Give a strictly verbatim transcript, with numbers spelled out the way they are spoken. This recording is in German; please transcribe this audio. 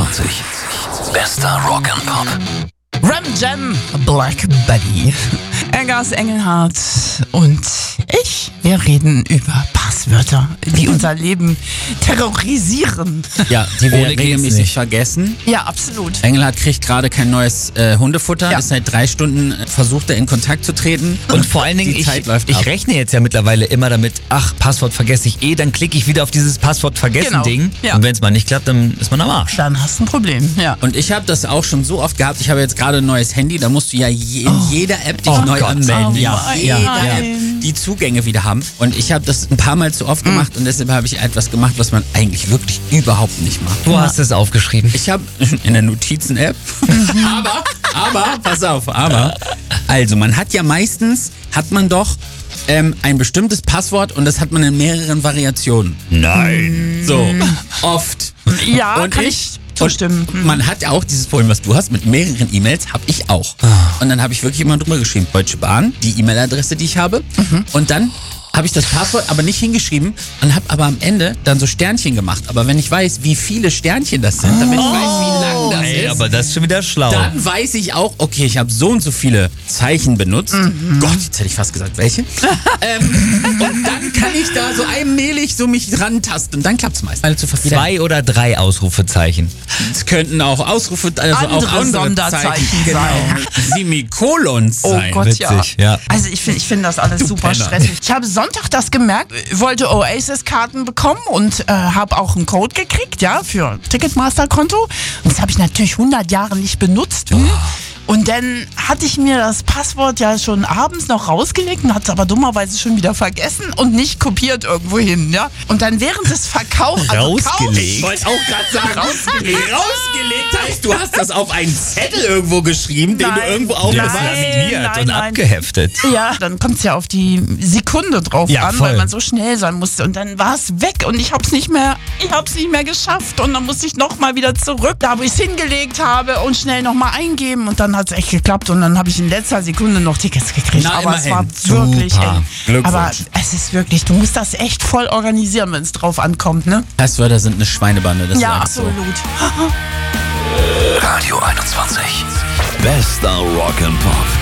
einundzwanzig. Bester Rock and Pop. Ram Jam, Black Betty, Eggers Engelhardt und ich. Wir reden über Passwörter, die unser Leben terrorisieren. Ja, die wir Ohne geht's regelmäßig nicht. vergessen. Ja, absolut. Engelhardt kriegt gerade kein neues äh, Hundefutter. Ja. Ist seit drei Stunden äh, versucht er in Kontakt zu treten. Und vor allen Dingen, die ich, Zeit läuft ich ab. rechne jetzt ja mittlerweile immer damit, ach, Passwort vergesse ich eh, dann klicke ich wieder auf dieses Passwort-Vergessen-Ding. Genau, ja. Und wenn es mal nicht klappt, dann ist man am Arsch. Dann hast du ein Problem, ja. Und ich habe das auch schon so oft gehabt. Ich habe jetzt gerade ein neues Handy. Da musst du ja je, in jeder App dich Oh neu Gott. anmelden. Oh ja, nein. jeder Nein. App die Zugänge wieder haben. Und ich habe das ein paar Mal zu oft gemacht und deshalb habe ich etwas gemacht, was man eigentlich wirklich überhaupt nicht macht. Du hast es aufgeschrieben. Ich habe in der Notizen-App, aber, aber, pass auf, aber, also man hat ja meistens, hat man doch ähm, ein bestimmtes Passwort und das hat man in mehreren Variationen. Nein. So, oft. Ja, Und kann ich- ich zustimmen. Und man hat ja auch dieses Problem, was du hast, mit mehreren E-Mails, habe ich auch. Und dann habe ich wirklich immer drüber geschrieben, Deutsche Bahn, die E-Mail-Adresse, die ich habe. Und dann habe ich das Passwort aber nicht hingeschrieben und habe aber am Ende dann so Sternchen gemacht. Aber wenn ich weiß, wie viele Sternchen das sind, damit ich weiß, wie lang das Ey, ist, aber das ist schon wieder schlau. dann weiß ich auch, okay, ich habe so und so viele Zeichen benutzt. Gott, jetzt hätte ich fast gesagt, welche. ähm, und dann kann ich da so allmählich so mich rantasten und dann klappt es meist. Alle zu verstehen. Zwei oder drei Ausrufezeichen. Es könnten auch Ausrufe, also Andere auch andere Sonderzeichen Zeichen, genau. Semikolons Oh sein. Gott, Witzig, ja. ja. Also ich finde ich find das alles super Penner. stressig. Ich habe Sonntag das gemerkt, wollte Oasis-Karten bekommen und äh, habe auch einen Code gekriegt, ja, für Ticketmaster-Konto. Und das habe ich natürlich hundert Jahre nicht benutzt. Hm? Und dann hatte ich mir das Passwort ja schon abends noch rausgelegt und hatte es aber dummerweise schon wieder vergessen und nicht kopiert irgendwo hin, ja. Und dann während des Verkaufs, also Rausgelegt? Ich wollte auch gerade sagen, rausgelegt. Rausgelegt heißt, du hast das auf einen Zettel irgendwo geschrieben, den Nein. du irgendwo Ja, aufbewahrt. Laminiert nein, und nein. abgeheftet. Ja, dann kommt es ja auf die Sekunde drauf Ja, an, voll. weil man so schnell sein musste. Und dann war es weg und ich hab's nicht mehr, ich hab's nicht mehr geschafft. Und dann musste ich nochmal wieder zurück, da wo ich es hingelegt habe und schnell nochmal eingeben. Und dann hat es echt geklappt. Und dann habe ich in letzter Sekunde noch Tickets gekriegt. Na, aber es immerhin. war wirklich Super. eng. Glückwunsch. Aber es ist wirklich, du musst das echt voll organisieren, wenn es drauf ankommt, ne? Passwörter sind eine Schweinebande, das Ja, sagst du. absolut. Radio einundzwanzig. Bester Rock and Pop.